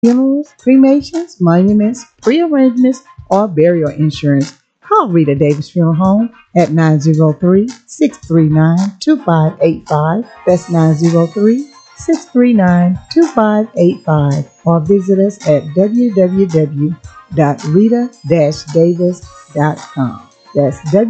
Funerals, cremations, monuments, pre-arrangements, or burial insurance. Call Rita Davis Funeral Home at 903-639-2585. That's 903-639-2585. Or visit us at www.rita-davis.com. That's